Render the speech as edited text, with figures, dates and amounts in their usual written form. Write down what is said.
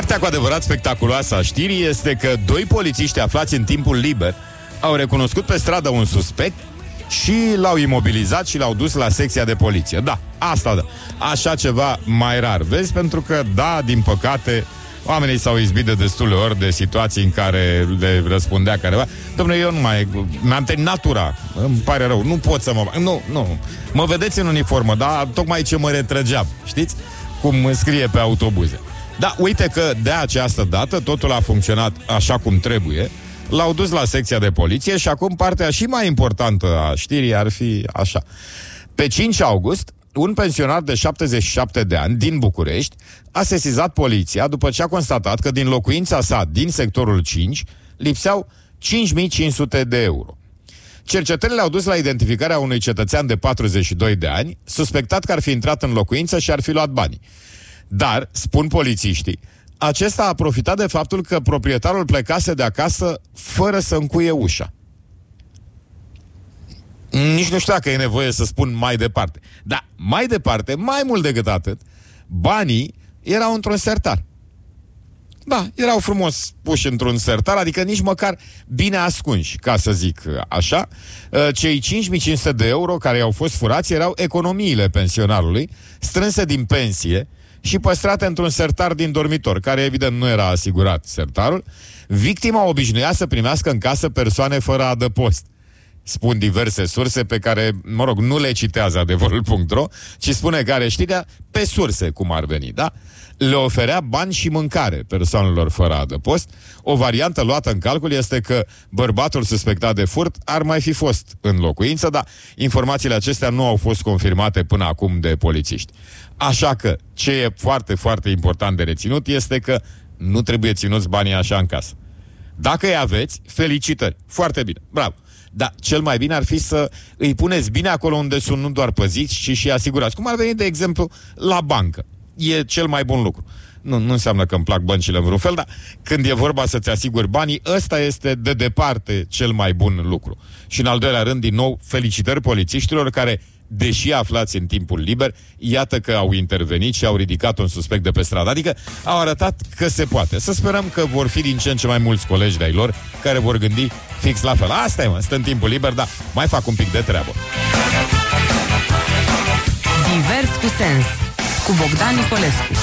Partea cu adevărat spectaculoasă a știrii este că doi polițiști aflați în timpul liber au recunoscut pe stradă un suspect și l-au imobilizat și l-au dus la secția de poliție. Da, asta da. Așa ceva mai rar. Vezi? Pentru că, da, din păcate, oamenii s-au izbit de destule ori de situații în care le răspundea careva. Dom'le, eu nu mai... Mi-am terminat natura. Îmi pare rău. Nu pot să mă... Nu. Mă vedeți în uniformă, dar tocmai ce mă retrăgeam. Știți? Cum scrie pe autobuze. Da, uite că de această dată totul a funcționat așa cum trebuie. L-au dus la secția de poliție și acum partea și mai importantă a știrii ar fi așa. Pe 5 august, un pensionar de 77 de ani din București a sesizat poliția după ce a constatat că din locuința sa din sectorul 5 lipseau 5.500 de euro. Cercetările au dus la identificarea unui cetățean de 42 de ani, suspectat că ar fi intrat în locuință și ar fi luat banii. Dar, spun polițiștii, acesta a profitat de faptul că proprietarul plecase de acasă fără să încuie ușa. Nici nu știu dacă e nevoie să spun mai departe. Dar mai departe, mai mult decât atât, banii erau într-un sertar. Da, erau frumos puși într-un sertar, adică nici măcar bine ascunși, ca să zic așa. Cei 5.500 de euro care i-au fost furați erau economiile pensionarului, strânse din pensie și păstrate într-un sertar din dormitor, care evident nu era asigurat sertarul. Victima obișnuia să primească în casă persoane fără adăpost. Spun diverse surse pe care, mă rog, nu le citează adevărul.ro, ci spune că are știrea pe surse, cum ar veni, da? Le oferea bani și mâncare persoanelor fără adăpost. O variantă luată în calcul este că bărbatul suspectat de furt ar mai fi fost în locuință, dar informațiile acestea nu au fost confirmate până acum de polițiști. Așa că, ce e foarte, foarte important de reținut este că nu trebuie ținuți banii așa în casă. Dacă îi aveți, felicitări, foarte bine, bravo. Dar cel mai bine ar fi să îi puneți bine acolo unde sunt nu doar păziți, ci și asigurați. Cum ar veni, de exemplu, la bancă. E cel mai bun lucru. Nu înseamnă că îmi plac băncile în vreun fel, dar când e vorba să-ți asiguri banii, ăsta este de departe cel mai bun lucru. Și în al doilea rând, din nou, felicitări polițiștilor care, deși aflați în timpul liber, iată că au intervenit și au ridicat un suspect de pe stradă. Adică au arătat că se poate. Să sperăm că vor fi din ce în ce mai mulți colegi de-ai lor care vor gândi fix la fel. Asta e, mă, stă în timpul liber, dar mai fac un pic de treabă. Divers cu sens, cu Bogdan Nicolescu.